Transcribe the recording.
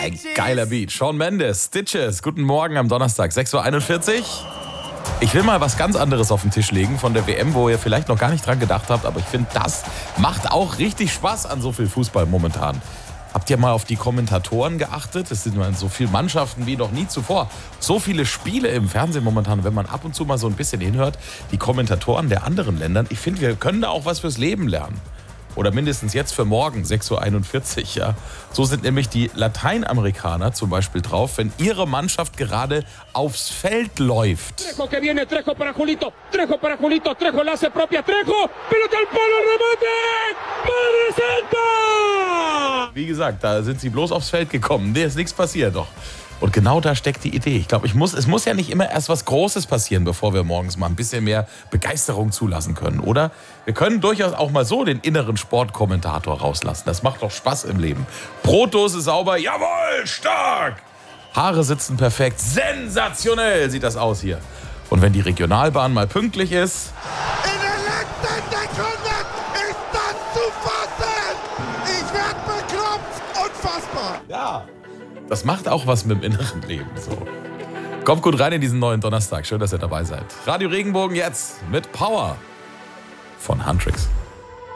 Ein geiler Beat. Shawn Mendes, Stitches. Guten Morgen am Donnerstag, 6:41 Uhr. Ich will mal was ganz anderes auf den Tisch legen von der WM, wo ihr vielleicht noch gar nicht dran gedacht habt. Aber ich finde, das macht auch richtig Spaß an so viel Fußball momentan. Habt ihr mal auf die Kommentatoren geachtet? Es sind so viele Mannschaften wie noch nie zuvor. So viele Spiele im Fernsehen momentan. Wenn man ab und zu mal so ein bisschen hinhört, die Kommentatoren der anderen Ländern, ich finde, wir können da auch was fürs Leben lernen. Oder mindestens jetzt für morgen, 6:41 Uhr. Ja. So sind nämlich die Lateinamerikaner zum Beispiel drauf, wenn ihre Mannschaft gerade aufs Feld läuft. Trejo que viene, Trejo para Julito, Trejo para Julito, Trejo la hace propia, Trejo, pelota al palo, remate, Madre Santa! Wie gesagt, da sind sie bloß aufs Feld gekommen. Nee, ist nichts passiert doch. Und genau da steckt die Idee. Ich glaube, es muss ja nicht immer erst was Großes passieren, bevor wir morgens mal ein bisschen mehr Begeisterung zulassen können, oder? Wir können durchaus auch mal so den inneren Sportkommentator rauslassen. Das macht doch Spaß im Leben. Brotdose sauber, jawohl, stark! Haare sitzen perfekt, sensationell sieht das aus hier. Und wenn die Regionalbahn mal pünktlich ist... In der letzten Sekunde ist das zu fassen! Ich werd bekloppt! Unfassbar! Ja, das macht auch was mit dem inneren Leben. So. Kommt gut rein in diesen neuen Donnerstag. Schön, dass ihr dabei seid. Radio Regenbogen jetzt mit Power von Huntrix.